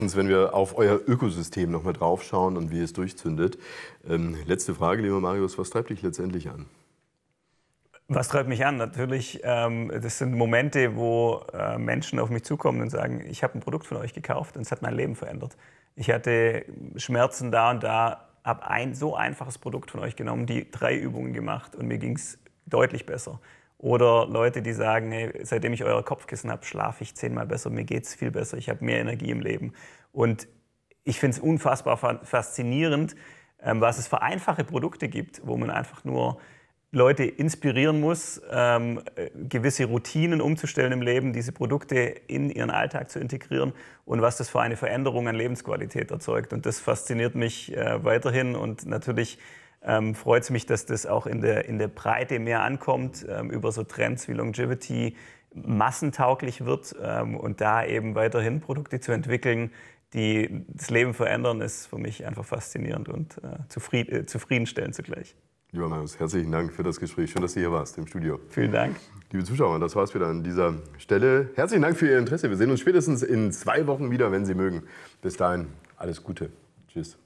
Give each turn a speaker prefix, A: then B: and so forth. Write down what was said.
A: Wenn wir auf euer Ökosystem noch mal drauf schauen und wie es durchzündet. Letzte Frage, lieber Marius, was treibt dich letztendlich an?
B: Was treibt mich an? Natürlich, das sind Momente, wo Menschen auf mich zukommen und sagen, ich habe ein Produkt von euch gekauft und es hat mein Leben verändert. Ich hatte Schmerzen da und da, habe ein so einfaches Produkt von euch genommen, die 3 Übungen gemacht und mir ging es deutlich besser. Oder Leute, die sagen, hey, seitdem ich euer Kopfkissen habe, schlafe ich 10-mal besser, mir geht es viel besser, ich habe mehr Energie im Leben. Und ich finde es unfassbar faszinierend, was es für einfache Produkte gibt, wo man einfach nur Leute inspirieren muss, gewisse Routinen umzustellen im Leben, diese Produkte in ihren Alltag zu integrieren und was das für eine Veränderung an Lebensqualität erzeugt. Und das fasziniert mich weiterhin und natürlich freut es mich, dass das auch in der Breite mehr ankommt, über so Trends wie Longevity massentauglich wird und da eben weiterhin Produkte zu entwickeln, die das Leben verändern, ist für mich einfach faszinierend und zufriedenstellend zugleich.
A: Lieber Marius, herzlichen Dank für das Gespräch. Schön, dass du hier warst im Studio.
B: Vielen Dank.
A: Liebe Zuschauer, das war's wieder an dieser Stelle. Herzlichen Dank für Ihr Interesse. Wir sehen uns spätestens in 2 Wochen wieder, wenn Sie mögen. Bis dahin, alles Gute. Tschüss.